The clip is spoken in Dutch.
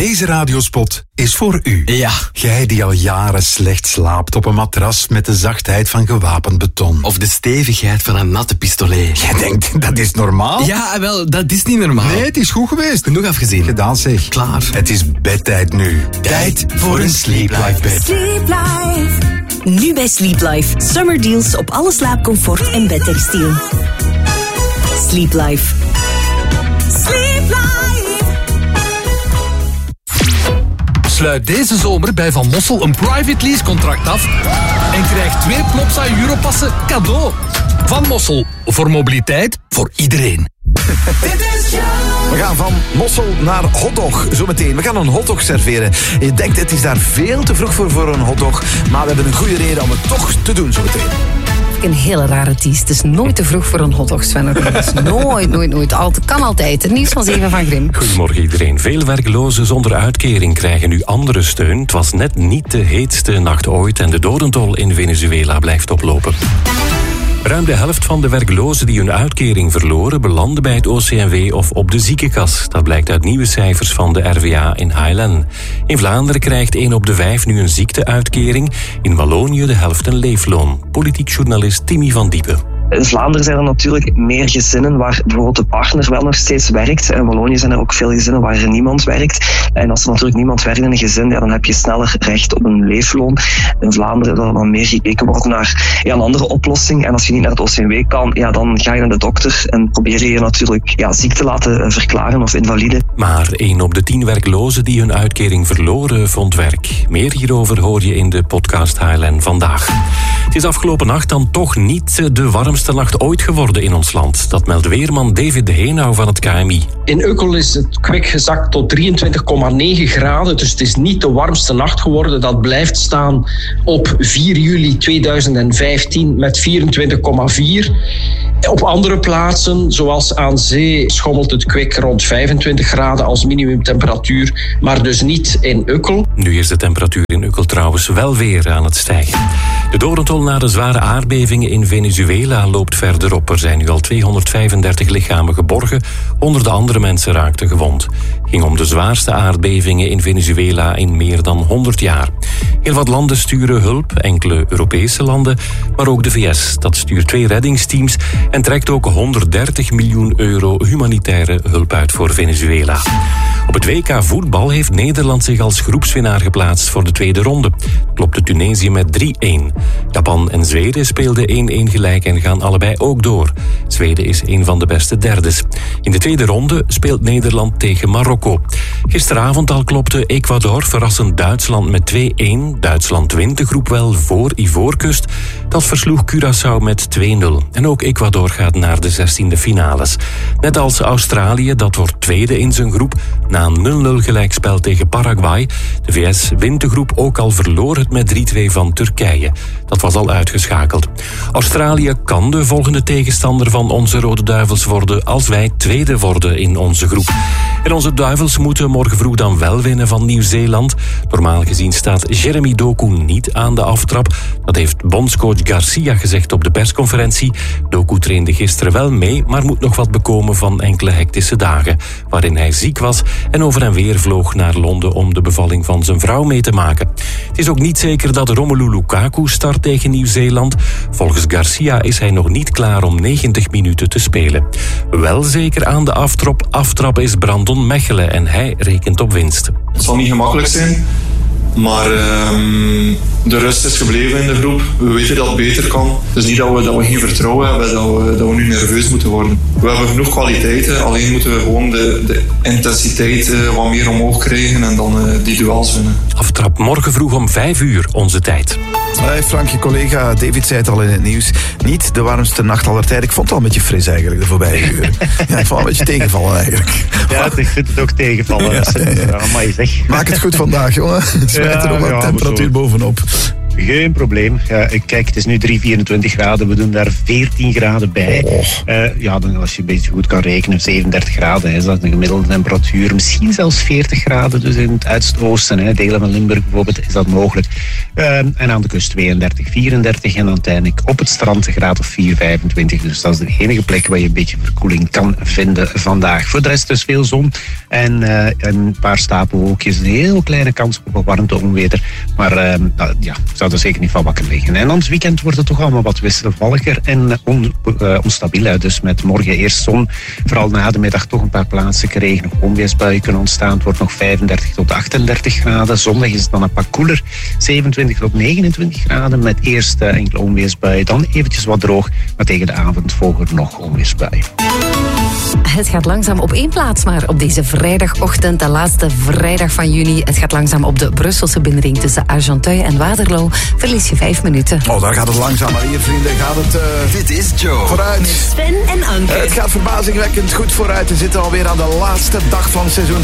Deze radiospot is voor u. Ja. Jij die al jaren slecht slaapt op een matras met de zachtheid van gewapend beton. Of de stevigheid van een natte pistolet. Jij denkt, dat is normaal? Ja, wel, dat is niet normaal. Nee, het is goed geweest. Genoeg afgezien. Gedaan zeg. Klaar. Het is bedtijd nu. Tijd voor een Sleep Life bed. Sleep Life. Nu bij Sleep Life. Summer deals op alle slaapcomfort en bedtextiel. Sleep Life. Sleep Life. Sluit deze zomer bij Van Mossel een private lease contract af en krijg 2 Plopsa Europassen cadeau. Van Mossel, voor mobiliteit, voor iedereen. We gaan van Mossel naar hotdog, zometeen. We gaan een hotdog serveren. Je denkt, het is daar veel te vroeg voor een hotdog, maar we hebben een goede reden om het toch te doen zometeen. Een hele rare tease. Het is nooit te vroeg voor een hotdog, Sven. Nooit. Kan altijd. Het nieuws van 7 van Grim. Goedemorgen iedereen. Veel werklozen zonder uitkering krijgen nu andere steun. Het was net niet de heetste nacht ooit en de dodentol in Venezuela blijft oplopen. Ruim de helft van de werklozen die hun uitkering verloren belanden bij het OCMW of op de ziekenkas. Dat blijkt uit nieuwe cijfers van de RVA in Haarlem. In Vlaanderen krijgt 1 op de 5 nu een ziekteuitkering. In Wallonië de helft een leefloon. Politiek journalist Timmy van Diepen. In Vlaanderen zijn er natuurlijk meer gezinnen waar bijvoorbeeld de partner wel nog steeds werkt. In Wallonië zijn er ook veel gezinnen waar er niemand werkt. En als er natuurlijk niemand werkt in een gezin, dan heb je sneller recht op een leefloon. In Vlaanderen zal er dan meer gekeken worden naar een andere oplossing. En als je niet naar het OCMW kan, dan ga je naar de dokter en probeer je natuurlijk ziek te laten verklaren of invalide. Maar 1 op de 10 werklozen die hun uitkering verloren vond werk. Meer hierover hoor je in de podcast HLN vandaag. Het is afgelopen nacht dan toch niet de warmste nacht ooit geworden in ons land. Dat meldt weerman David de Heenau van het KMI. In Ukkel is het kwik gezakt tot 23,9 graden. Dus het is niet de warmste nacht geworden. Dat blijft staan op 4 juli 2015 met 24,4. Op andere plaatsen, zoals aan zee, schommelt het kwik rond 25 graden als minimumtemperatuur. Maar dus niet in Ukkel. Nu is de temperatuur in Ukkel trouwens wel weer aan het stijgen. De dodentol na de zware aardbevingen in Venezuela loopt verder op. Er zijn nu al 235 lichamen geborgen. Honderden andere mensen raakten gewond. Het ging om de zwaarste aardbevingen in Venezuela in meer dan 100 jaar. Heel wat landen sturen hulp, enkele Europese landen, maar ook de VS. Dat stuurt 2 reddingsteams en trekt ook 130 miljoen euro humanitaire hulp uit voor Venezuela. Op het WK voetbal heeft Nederland zich als groepswinnaar geplaatst voor de tweede ronde. Klopte Tunesië met 3-1. Japan en Zweden speelden 1-1 gelijk en gaan allebei ook door. Zweden is een van de beste derdes. In de tweede ronde speelt Nederland tegen Marokko. Gisteravond al klopte Ecuador verrassend Duitsland met 2-1. Duitsland wint de groep wel voor Ivoorkust. Dat versloeg Curaçao met 2-0. En ook Ecuador gaat naar de 16e finales. Net als Australië, dat wordt tweede in zijn groep na een 0-0 gelijkspel tegen Paraguay. De VS wint de groep, ook al verloor het met 3-2 van Turkije. Dat was al uitgeschakeld. Australië kan de volgende tegenstander van onze Rode Duivels worden als wij tweede worden in onze groep. En onze Duivels moeten morgen vroeg dan wel winnen van Nieuw-Zeeland. Normaal gezien staat Jeremy Doku niet aan de aftrap. Dat heeft bondscoach Garcia gezegd op de persconferentie. Doku trainde gisteren wel mee, maar moet nog wat bekomen van enkele hectische dagen, waarin hij ziek was en over en weer vloog naar Londen om de bevalling van zijn vrouw mee te maken. Het is ook niet zeker dat Romelu Lukaku start tegen Nieuw-Zeeland. Volgens Garcia is hij nog niet klaar om 90 minuten te spelen. Wel zeker aan de aftrap is Brandon Mechelen en hij rekent op winst. Het zal niet gemakkelijk zijn, maar de rust is gebleven in de groep. We weten dat het beter kan. Het is niet dat we geen vertrouwen hebben, dat we nu nerveus moeten worden. We hebben genoeg kwaliteiten, alleen moeten we gewoon de intensiteit wat meer omhoog krijgen en dan die duels winnen. Aftrap morgen vroeg om 5 uur onze tijd. Hey Frank, je collega David zei het al in het nieuws. Niet de warmste nacht aller tijden. Ik vond het al een beetje fris eigenlijk de voorbije uren. Ja, ik vond het een beetje tegenvallen eigenlijk. Ja, ik vind het ook tegenvallen. Ja. Amai, zeg. Maak het goed vandaag, jongen. Het smijt er nog wat temperatuur bovenop. Geen probleem. Kijk, het is nu 3,24 graden. We doen daar 14 graden bij. Dan als je een beetje goed kan rekenen, 37 graden is dat een gemiddelde temperatuur. Misschien zelfs 40 graden, dus in het uiterste-oosten, delen van Limburg bijvoorbeeld, is dat mogelijk. En aan de kust 32, 34 en uiteindelijk op het strand een graad of 4, 25. Dus dat is de enige plek waar je een beetje verkoeling kan vinden vandaag. Voor de rest dus veel zon en een paar stapelwolkjes. Een heel kleine kans op een warmte-onweer. Maar zou er zeker niet van wakker liggen. En ons weekend wordt het toch allemaal wat wisselvalliger en onstabiel uit. Dus met morgen eerst zon, vooral na de middag toch een paar plaatselijke regen- of onweersbuien kunnen ontstaan. Het wordt nog 35 tot 38 graden. Zondag is het dan een pak koeler, 27 tot 29 graden met eerst enkele onweersbuien. Dan eventjes wat droog, maar tegen de avond volgen nog onweersbuien. Het gaat langzaam op één plaats, maar op deze vrijdagochtend, de laatste vrijdag van juni. Het gaat langzaam op de Brusselse binnenring tussen Argenteuil en Waterloo. Verlies je 5 minuten. Oh, daar gaat het langzaam. Maar hier, vrienden, gaat het... Dit is Joe. Vooruit. Sven en Anke. Het gaat verbazingwekkend goed vooruit. We zitten alweer aan de laatste dag van seizoen